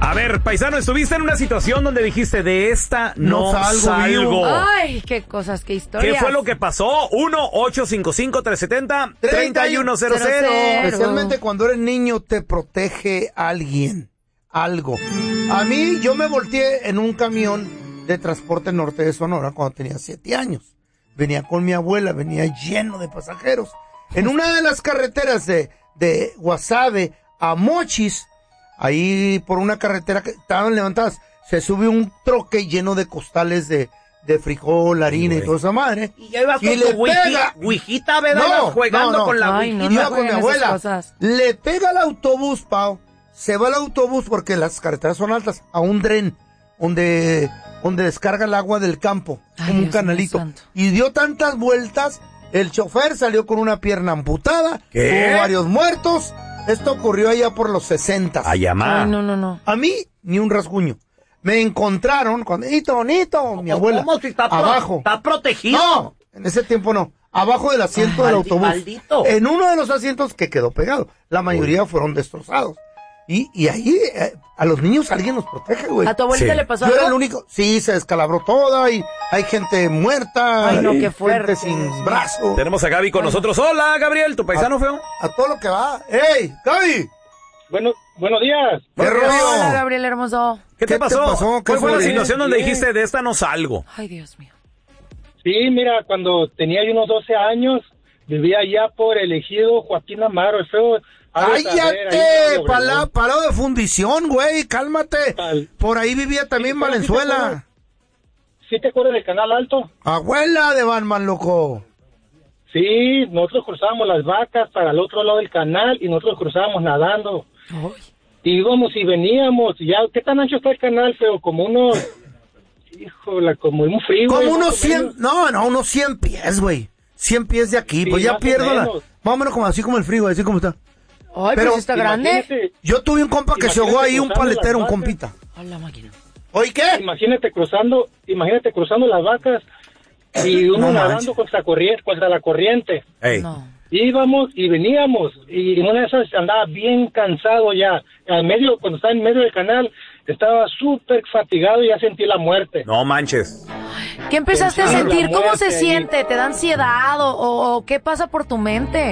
A ver, paisano, estuviste en una situación donde dijiste, de esta no salgo. Ay, qué cosas, qué historias. ¿Qué fue lo que pasó? 1-855-370-3100. Especialmente cuando eres niño, te protege alguien, algo. A mí, yo me volteé en un camión de transporte norte de Sonora cuando tenía 7 años. Venía con mi abuela, venía lleno de pasajeros. En una de las carreteras de Guasave a Mochis, ahí por una carretera que estaban levantadas, se sube un troque lleno de costales de frijol, harina y toda esa madre. Y ya ibas con tu ouijita, ¿verdad? No, jugando con la ouijita. Iba con mi abuela. Le pega al autobús, Pau. Se va el autobús porque las carreteras son altas, a un dren donde descarga el agua del campo, como un canalito. Y dio tantas vueltas, el chofer salió con una pierna amputada, hubo varios muertos. Esto ocurrió allá por los 60. Ayamá. Ay, no. A mí, ni un rasguño. Me encontraron con Nito, mi abuela. ¿Cómo si está abajo? ¿Está protegido? No, en ese tiempo no. Abajo del asiento del autobús. Maldito. En uno de los asientos que quedó pegado. La mayoría fueron destrozados. Y ahí a los niños alguien los protege, güey. ¿A tu abuelita le pasó algo? Yo era el único. Sí, se descalabró toda y hay gente muerta. Ay, no, qué fuerte. Gente sin brazo. Tenemos a Gaby con nosotros. Hola, Gabriel, ¿tu paisano feo? A todo lo que va. ¡Ey, Gaby! Buenos días. ¿Qué rollo? Hola, Gabriel hermoso. ¿Qué te pasó? ¿Cuál fue la situación donde Bien. dijiste, de esta no salgo? Ay, Dios mío. Sí, mira, cuando tenía yo unos 12 años, vivía allá por el ejido Joaquín Amaro, el feo. ¡Cállate! Parado de fundición, güey, cálmate. Por ahí vivía también Valenzuela. ¿Sí te acuerdas del Canal Alto? Abuela de Batman, loco. Sí, nosotros cruzábamos las vacas para el otro lado del canal y nosotros cruzábamos nadando. Ay. Y íbamos y veníamos. Ya, ¿qué tan ancho está el canal, feo? Como unos... Híjole, como un frío. Como unos 100... No, unos 100 pies, güey. 100 pies de aquí. Sí, pues ya pierdo la... Más o menos como así como el frío, así como está. Ay, pero está grande. Yo tuve un compa que se ahogó ahí, un paletero, un compita. A la máquina. ¿Oye qué? Imagínate cruzando las vacas y uno nadando contra la corriente. Ey. No. Íbamos y veníamos, y en una de esas andaba bien cansado ya. Cuando estaba en medio del canal, estaba súper fatigado y ya sentí la muerte. No manches. ¿Qué empezaste a sentir? ¿Cómo se siente? ¿Te da ansiedad o qué pasa por tu mente?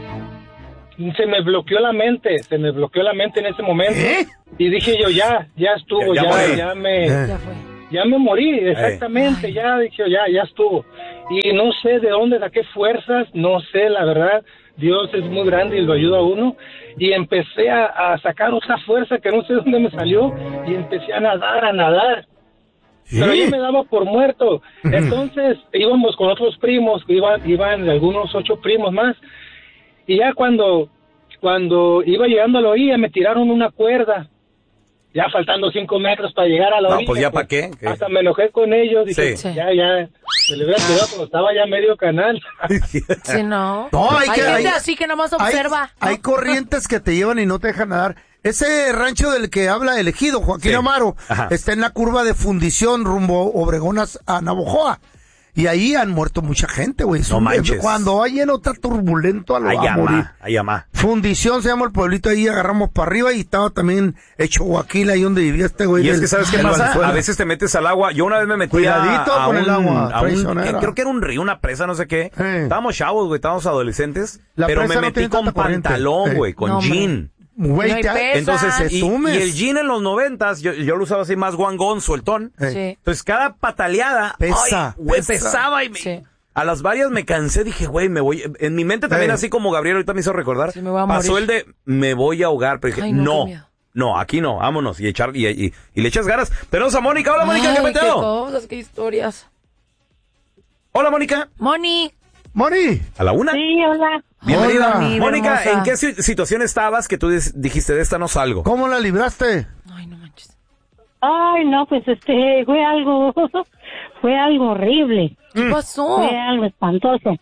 Se me bloqueó la mente en ese momento. Y dije yo, ya estuvo, ya me morí, exactamente, ya dije, ya estuvo. Y no sé de dónde saqué fuerzas, no sé, la verdad, Dios es muy grande y lo ayuda a uno. Y empecé a sacar otra fuerza que no sé dónde me salió, y empecé a nadar. ¿Sí? Pero yo me daba por muerto. Entonces íbamos con otros primos, iban algunos 8 primos más. Y ya cuando iba llegando a la orilla, me tiraron una cuerda. Ya faltando 5 metros para llegar a la orilla. No, pues ya para qué. Hasta me enojé con ellos. Dije, sí. ya, se le hubiera tirado cuando estaba ya medio canal. Sí, no. Hay gente así que nomás observa. Hay corrientes que te llevan y no te dejan nadar. Ese rancho del que habla el ejido, Joaquín Amaro, está en la curva de fundición rumbo Obregón a Navojoa. Y ahí han muerto mucha gente, güey. No manches. Cuando hay en otra turbulento a lo va a morir. Ayamá. Fundición se llama el pueblito, ahí agarramos para arriba y estaba también hecho Joaquín, ahí donde vivía este güey. Y es que ¿sabes qué pasa? Valenzuela. A veces te metes al agua. Yo una vez me metí Cuidadito con el agua, creo que era un río, una presa, no sé qué. Estábamos chavos, güey, estábamos adolescentes. Pero me metí con pantalón, güey, con jean. Güey, entonces, y el jean en los 90s, yo lo usaba así más guangón, sueltón. Sí. Entonces, cada pataleada, pesaba y a las varias me cansé, dije, güey, me voy. En mi mente también, así como Gabriel ahorita me hizo recordar, pasó el de, me voy a ahogar, pero dije, no, aquí no, vámonos, y le echas ganas. Tenemos a Mónica. Hola, Mónica, ¿qué qué peteo? cosas, qué historias. Hola, Mónica. Moni. ¿A la una? Sí, hola. Bienvenida. Hola, Mónica, hermosa. ¿en qué situación estabas que tú dijiste, de esta no salgo? ¿Cómo la libraste? Ay, no manches. Ay, no, pues fue algo horrible. ¿Qué pasó? Fue algo espantoso.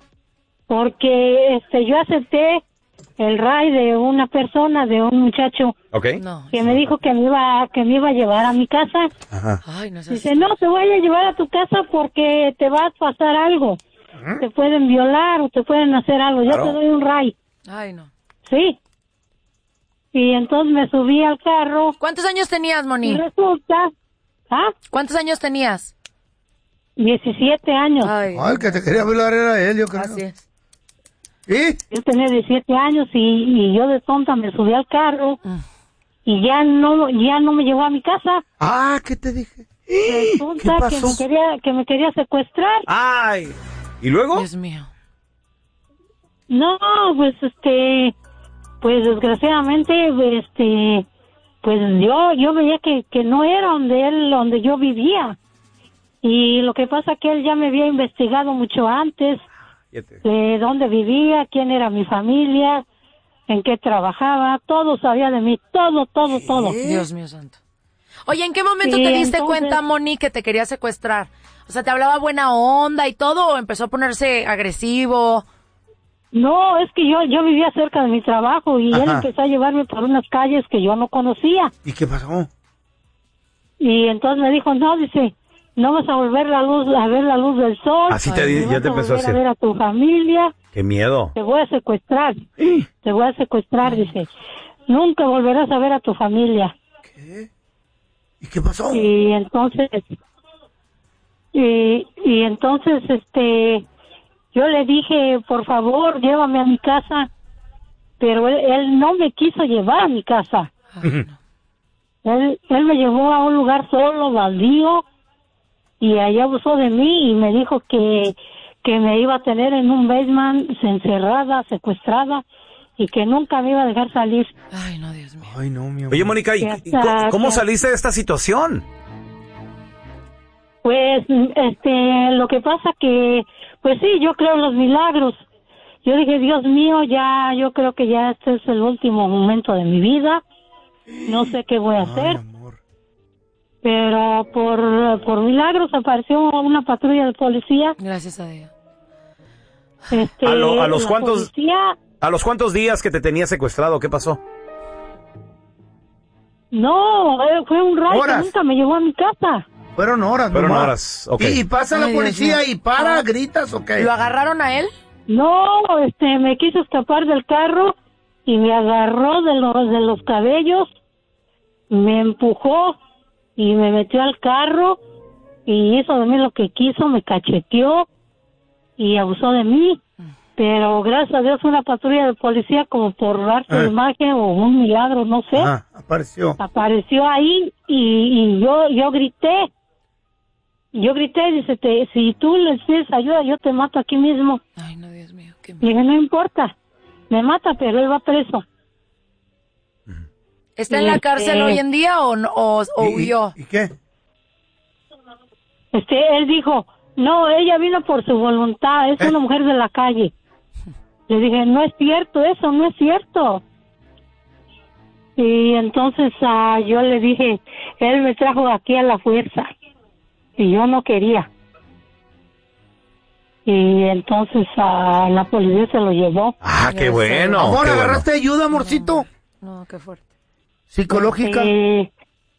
Porque yo acepté el ride de una persona, de un muchacho, que me dijo que me iba a llevar a mi casa. Ajá. Ay, no sé. Dice, no, te voy a llevar a tu casa porque te va a pasar algo. Te pueden violar o te pueden hacer algo. Yo te doy un ride. Ay, no. Sí. Y entonces me subí al carro. ¿Cuántos años tenías, Moni? Y resulta... ¿Ah? ¿Cuántos años tenías? 17 años. Ay, el que te quería violar era él, yo creo. Así es. ¿Y? Yo tenía 17 años y yo de tonta me subí al carro y ya no me llevó a mi casa. Ah, ¿qué te dije? Resulta ¿Qué pasó? que me quería secuestrar. Ay. ¿Y luego? Dios mío. No, pues pues desgraciadamente, pues yo veía que no era donde yo vivía. Y lo que pasa que él ya me había investigado mucho antes de dónde vivía, quién era mi familia, en qué trabajaba, todo sabía de mí, todo. Dios mío santo. Oye, ¿en qué momento te diste cuenta, Moni, que te quería secuestrar? O sea, ¿te hablaba buena onda y todo o empezó a ponerse agresivo? No, es que yo vivía cerca de mi trabajo y él empezó a llevarme por unas calles que yo no conocía. ¿Y qué pasó? Y entonces me dijo, no, dice, no vas a volver a ver la luz del sol. Así ya te empezó a decir. A ver a tu familia. Qué miedo. Te voy a secuestrar. Te voy a secuestrar, dice. Nunca volverás a ver a tu familia. ¿Qué? ¿Y qué pasó? Y entonces, yo le dije, por favor, llévame a mi casa, pero él no me quiso llevar a mi casa. Él me llevó a un lugar solo, baldío, y ahí abusó de mí y me dijo que me iba a tener en un basement encerrada, secuestrada, y que nunca me iba a dejar salir. Ay, no, Dios mío. Ay, no, mi amor. Oye, Mónica, ¿y cómo saliste de esta situación? Pues, lo que pasa que, pues sí, yo creo en los milagros. Yo dije, Dios mío, yo creo que ya este es el último momento de mi vida. No sé qué voy a hacer. Amor. Pero por milagros apareció una patrulla de policía. Gracias a Dios. ¿A los cuántos días que te tenía secuestrado? ¿Qué pasó? No, fue un rayo que nunca me llevó a mi casa. Fueron horas, ok. ¿Y pasa la policía y gritas o qué? ¿Lo agarraron a él? No, me quiso escapar del carro y me agarró de los cabellos, me empujó y me metió al carro y hizo de mí lo que quiso, me cacheteó y abusó de mí. Pero gracias a Dios una patrulla de policía, como por arte de magia o un milagro, no sé. Apareció ahí y yo grité. Dice, si tú le pides ayuda, yo te mato aquí mismo. Ay, no, Dios mío. Qué miedo. Dije, no importa, me mata, pero él va preso. ¿Está en la cárcel hoy en día o huyó? ¿Y qué? Él dijo, no, ella vino por su voluntad, es una mujer de la calle. Le dije, no es cierto, eso no es cierto. Y entonces yo le dije, él me trajo aquí a la fuerza. Y yo no quería. Y entonces la policía se lo llevó. Ah, qué bueno. Amor, ¿agarraste ayuda, amorcito? No, qué fuerte. ¿Psicológica? Sí,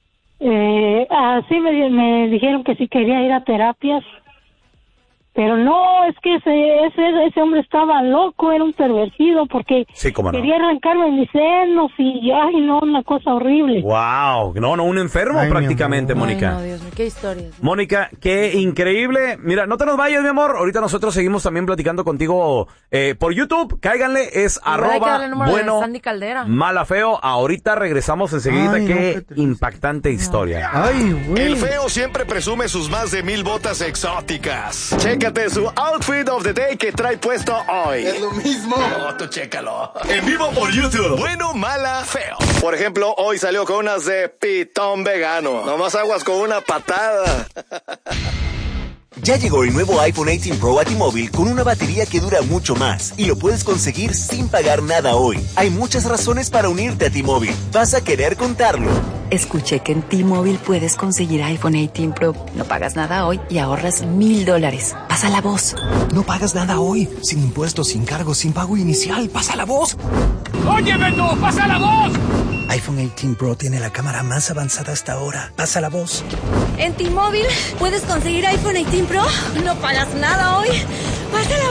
me dijeron que sí quería ir a terapias. Pero no, es que ese hombre estaba loco, era un pervertido, porque quería arrancarme mis senos y, ay, no, una cosa horrible. Wow, no, un enfermo prácticamente, Mónica. Ay, no, Dios mío, qué historias. Mónica, qué increíble. Mira, no te nos vayas, mi amor, ahorita nosotros seguimos también platicando contigo por YouTube, cáiganle, es @bueno_malafeo. Ahorita regresamos enseguida, qué impactante historia. Ay, güey. El feo siempre presume sus más de 1000 botas exóticas. Chécate su outfit of the day que trae puesto hoy. Es lo mismo. No, tú chécalo. En vivo por YouTube. Bueno, mala, feo. Por ejemplo, hoy salió con unas de pitón vegano. Nomás aguas con una patada. Ya llegó el nuevo iPhone 18 Pro a T-Mobile con una batería que dura mucho más y lo puedes conseguir sin pagar nada hoy. Hay muchas razones para unirte a T-Mobile. Vas a querer contarlo. Escuché que en T-Mobile puedes conseguir iPhone 18 Pro. No pagas nada hoy y ahorras $1,000. Pasa la voz. No pagas nada hoy. Sin impuestos, sin cargos, sin pago inicial. Pasa la voz. ¡Óyeme tú! ¡Pasa la voz! iPhone 18 Pro tiene la cámara más avanzada hasta ahora. Pasa la voz. En T-Mobile puedes conseguir iPhone 18 Pro. No pagas nada hoy. Pasa la voz.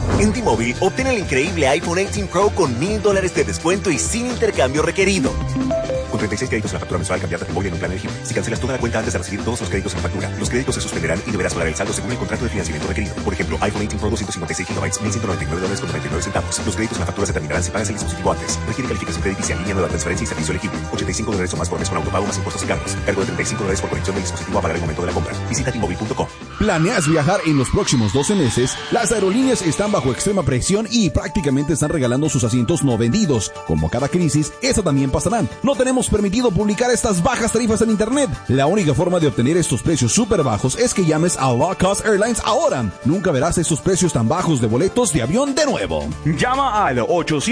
En T-Mobile, obtén el increíble iPhone 18 Pro con $1,000 de descuento y sin intercambio requerido. Con 36 créditos en la factura mensual, cambiarte a T-Mobile en un plan elegible. Si cancelas toda la cuenta antes de recibir todos los créditos en la factura, los créditos se suspenderán y deberás pagar el saldo según el contrato de financiamiento requerido. Por ejemplo, iPhone 18 Pro 256 GB, $1,199.99. Los créditos en la factura se terminarán si pagas el dispositivo antes. Requiere calificación crediticia, línea nueva, transferencia y servicio elegible. $85 o más por mes con autopago más impuestos y cargos. Cargo de $35 por conexión del dispositivo a pagar el momento de la compra. Visita T-Mobile.com. ¿Planeas viajar en los próximos 12 meses? Las aerolíneas están bajo extrema presión y prácticamente están regalando sus asientos no vendidos. Como cada crisis, esa también pasará. No tenemos permitido publicar estas bajas tarifas en internet. La única forma de obtener estos precios súper bajos es que llames a Low Cost Airlines ahora. Nunca verás estos precios tan bajos de boletos de avión de nuevo. Llama al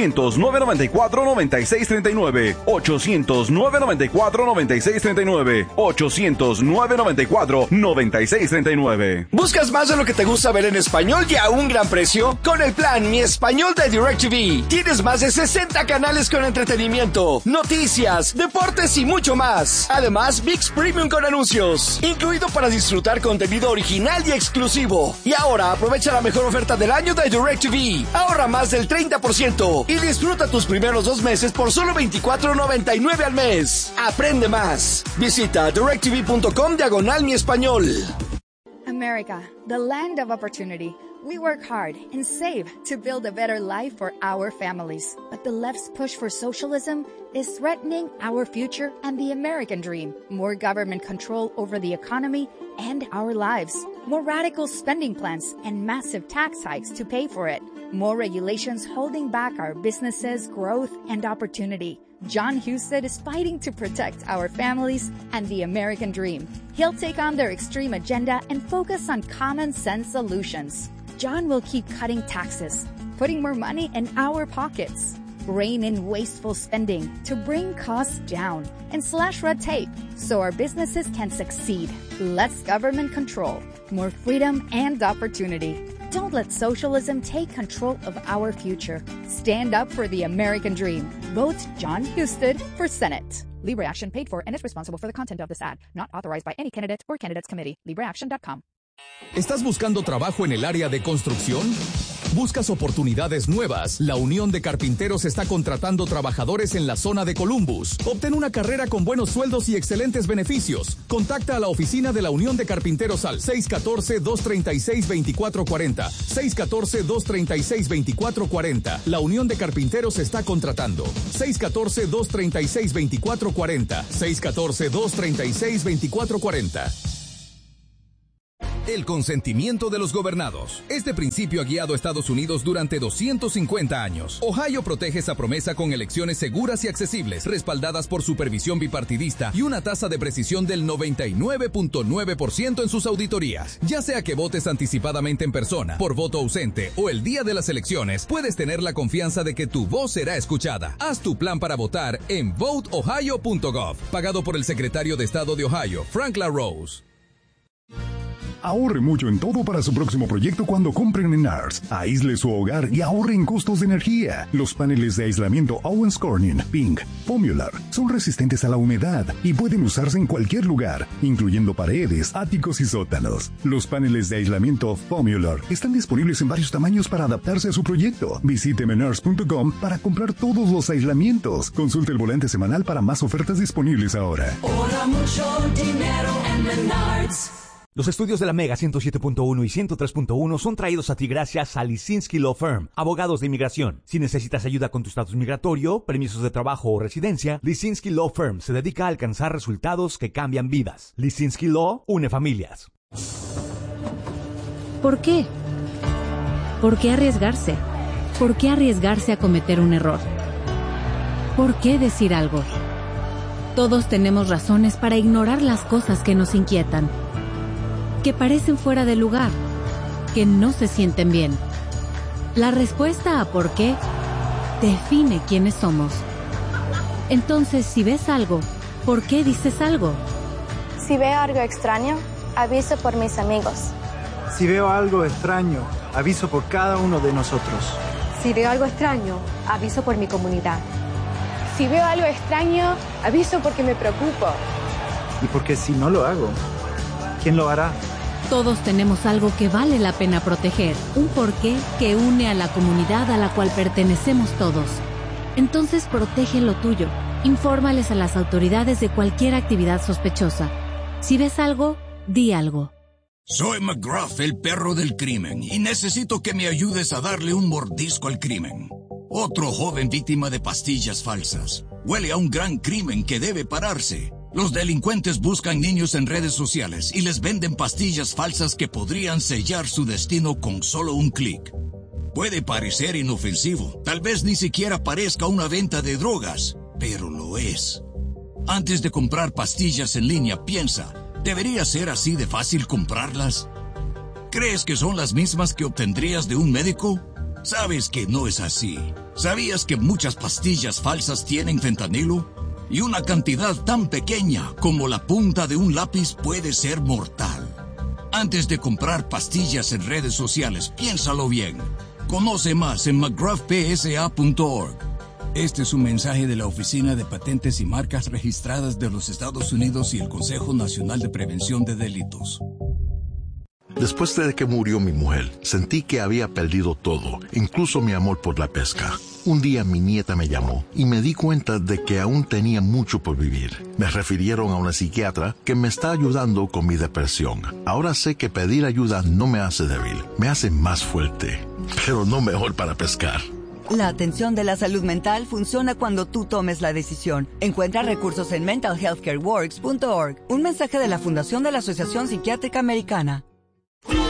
800-994-9639. 800-994-9639. 800-994-9639. ¿Buscas más de lo que te gusta ver en español y a un gran precio? Con el plan Mi Español de DirecTV tienes más de 60 canales con entretenimiento, noticias, deportes y mucho más. Además, ViX Premium con anuncios, incluido para disfrutar contenido original y exclusivo. Y ahora aprovecha la mejor oferta del año de DirecTV. Ahorra más del 30% y disfruta tus primeros 2 meses por solo $24.99 al mes. Aprende más. Visita directv.com/Mi Español. America, the land of opportunity. We work hard and save to build a better life for our families. But the left's push for socialism is threatening our future and the American dream. More government control over the economy and our lives. More radical spending plans and massive tax hikes to pay for it. More regulations holding back our businesses, growth, and opportunity. John Husted is fighting to protect our families and the American dream. He'll take on their extreme agenda and focus on common sense solutions. John will keep cutting taxes, putting more money in our pockets, rein in wasteful spending to bring costs down, and slash red tape so our businesses can succeed. Less government control, more freedom and opportunity. Don't let socialism take control of our future. Stand up for the American dream. Vote John Husted for Senate. Libre Action paid for and is responsible for the content of this ad. Not authorized by any candidate or candidates committee. LibreAction.com. ¿Estás buscando trabajo en el área de construcción? ¿Buscas oportunidades nuevas? La Unión de Carpinteros está contratando trabajadores en la zona de Columbus. Obtén una carrera con buenos sueldos y excelentes beneficios. Contacta a la oficina de la Unión de Carpinteros al 614-236-2440. 614-236-2440. La Unión de Carpinteros está contratando. 614-236-2440. 614-236-2440. El consentimiento de los gobernados. Este principio ha guiado a Estados Unidos durante 250 años. Ohio protege esa promesa con elecciones seguras y accesibles, respaldadas por supervisión bipartidista y una tasa de precisión del 99.9% en sus auditorías. Ya sea que votes anticipadamente en persona, por voto ausente o el día de las elecciones, puedes tener la confianza de que tu voz será escuchada. Haz tu plan para votar en voteohio.gov, pagado por el secretario de Estado de Ohio, Frank LaRose. Ahorre mucho en todo para su próximo proyecto cuando compren en ARS. Aísle su hogar y ahorre en costos de energía. Los paneles de aislamiento Owens Corning, Pink, Formular son resistentes a la humedad y pueden usarse en cualquier lugar, incluyendo paredes, áticos y sótanos. Los paneles de aislamiento Formular están disponibles en varios tamaños para adaptarse a su proyecto. Visite menards.com para comprar todos los aislamientos. Consulte el volante semanal para más ofertas disponibles ahora. Ahorra mucho dinero en Menards. Los estudios de la Mega 107.1 y 103.1 son traídos a ti gracias a Lisinski Law Firm, abogados de inmigración. Si necesitas ayuda con tu estatus migratorio, permisos de trabajo o residencia, Lisinski Law Firm se dedica a alcanzar resultados que cambian vidas. Lisinski Law une familias. ¿Por qué? ¿Por qué arriesgarse? ¿Por qué arriesgarse a cometer un error? ¿Por qué decir algo? Todos tenemos razones para ignorar las cosas que nos inquietan, que parecen fuera de lugar, que no se sienten bien. La respuesta a por qué define quiénes somos. Entonces, si ves algo, ¿por qué dices algo? Si veo algo extraño, aviso por mis amigos. Si veo algo extraño, aviso por cada uno de nosotros. Si veo algo extraño, aviso por mi comunidad. Si veo algo extraño, aviso porque me preocupo. Y porque si no lo hago, ¿quién lo hará? Todos tenemos algo que vale la pena proteger, un porqué que une a la comunidad a la cual pertenecemos todos. Entonces protege lo tuyo. Infórmales a las autoridades de cualquier actividad sospechosa. Si ves algo, di algo. Soy McGruff, el perro del crimen, y necesito que me ayudes a darle un mordisco al crimen. Otro joven víctima de pastillas falsas. Huele a un gran crimen que debe pararse. Los delincuentes buscan niños en redes sociales y les venden pastillas falsas que podrían sellar su destino con solo un clic. Puede parecer inofensivo, tal vez ni siquiera parezca una venta de drogas, pero lo es. Antes de comprar pastillas en línea, piensa, ¿debería ser así de fácil comprarlas? ¿Crees que son las mismas que obtendrías de un médico? Sabes que no es así. ¿Sabías que muchas pastillas falsas tienen fentanilo? Y una cantidad tan pequeña como la punta de un lápiz puede ser mortal. Antes de comprar pastillas en redes sociales, piénsalo bien. Conoce más en mcgruffpsa.org. Este es un mensaje de la Oficina de Patentes y Marcas Registradas de los Estados Unidos y el Consejo Nacional de Prevención de Delitos. Después de que murió mi mujer, sentí que había perdido todo, incluso mi amor por la pesca. Un día mi nieta me llamó y me di cuenta de que aún tenía mucho por vivir. Me refirieron a una psiquiatra que me está ayudando con mi depresión. Ahora sé que pedir ayuda no me hace débil, me hace más fuerte, pero no mejor para pescar. La atención de la salud mental funciona cuando tú tomes la decisión. Encuentra recursos en mentalhealthcareworks.org. Un mensaje de la Fundación de la Asociación Psiquiátrica Americana.